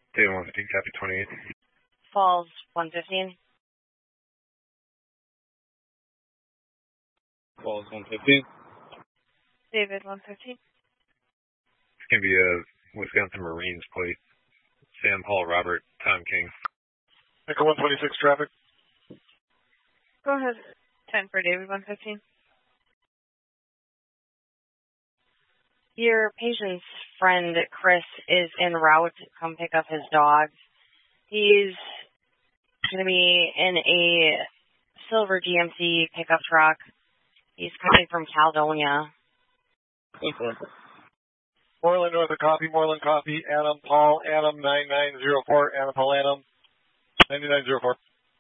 David 115, copy 28. Falls 115. Falls 115. David 115. It's going to be a Wisconsin Marines plate. Sam, Paul, Robert, Tom King. Echo 126 traffic. Go ahead. 10 for David 115. Your patient's friend, Chris, is en route to come pick up his dog. He's going to be in a silver GMC pickup truck. He's coming from Caledonia. Moreland North of Coffee, Moreland Coffee, Adam, Paul, Adam 9904, Adam, Paul, Adam 9904.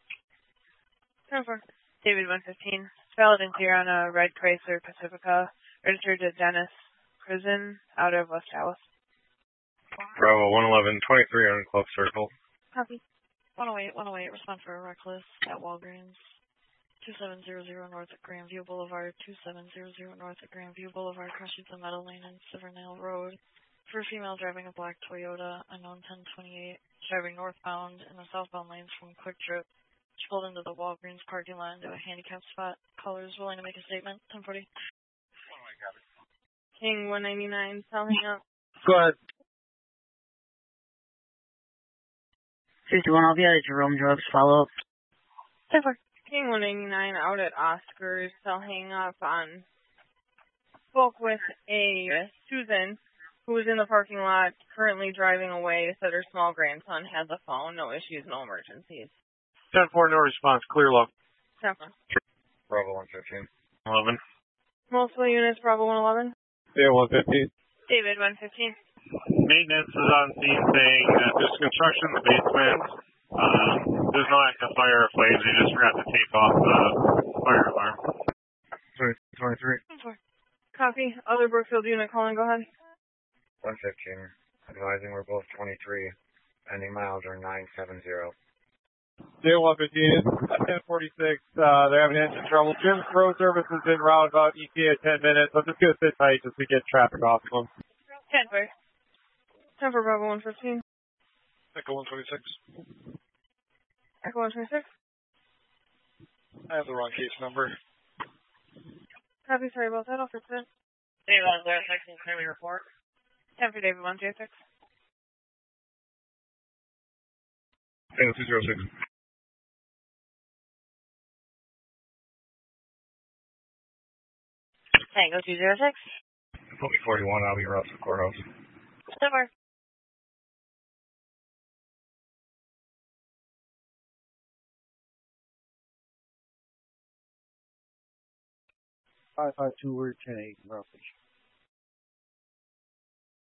10-4. David 115. Valid and clear on a red Chrysler Pacifica, registered to Dennis Prison out of West Dallas. Bravo 111, 23 on Club Circle. Copy. 108, respond for a reckless at Walgreens. 2700 north at Grandview Boulevard, 2700 north at Grandview Boulevard, crosses the Meadow Lane and Silvernail Road. For a female driving a black Toyota, unknown 1028, driving northbound in the southbound lanes from Quick Trip. She pulled into the Walgreens parking lot into a handicapped spot. Caller is willing to make a statement. 1040. King 199, tell hang up. Go ahead. 51, I'll be out at Jerome Drugs, follow up. 10-4. King 189 out at Oscars, tell hang up on. Spoke with a Susan who was in the parking lot currently driving away, said her small grandson had the phone, no issues, no emergencies. 10-4, no response, clear low. 10-4. Bravo 115. 11. Multiple units, Bravo 111. David 115. David 115. Maintenance is on scene saying that there's construction in the basement. There's no active fire or flames. You just forgot to take off the fire alarm. 23. 10-4. Copy. Other Brookfield unit calling, go ahead. 115. Advising we're both 23. Pending miles are 970. David 115. 1046. They're having engine trouble. Jim's Road Service is en route about ETA 10 minutes. I'm just going to sit tight just to get traffic off of them. 10-4. 10 for Bravo 115. Echo 126. Echo 126. I have the wrong case number. Copy, sorry about that. I'll fix it. David 106, claiming report. 10 for David 106. Tango 206. Tango 206. Put me 41, I'll be around the courthouse. 10-4. Five 2 word 10-8 roughly.